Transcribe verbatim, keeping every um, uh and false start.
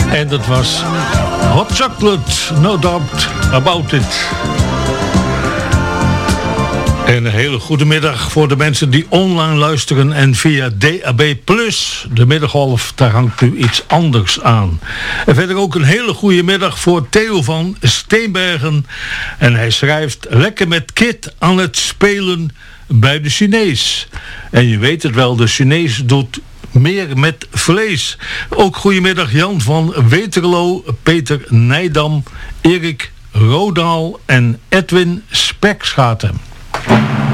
En dat was Hot Chocolate, no doubt about it. En een hele goede middag voor de mensen die online luisteren en via D A B plus, de middengolf, daar hangt nu iets anders aan. En verder ook een hele goede middag voor Theo van Steenbergen. En hij schrijft: lekker met Kit aan het spelen bij de Chinees. En je weet het wel, de Chinees doet meer met vlees. Ook goedemiddag Jan van Weterlo, Peter Nijdam, Erik Rodaal en Edwin Spekschaten.